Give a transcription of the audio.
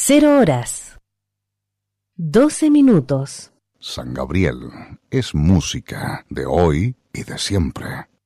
0 horas 12 minutos. San Gabriel es música de hoy y de siempre.